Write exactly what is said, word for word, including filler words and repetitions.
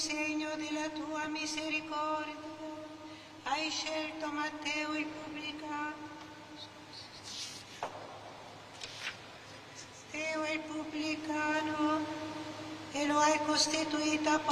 segno della tua misericordia, hai scelto Matteo il pubblicano, Matteo il pubblicano, e lo hai costituito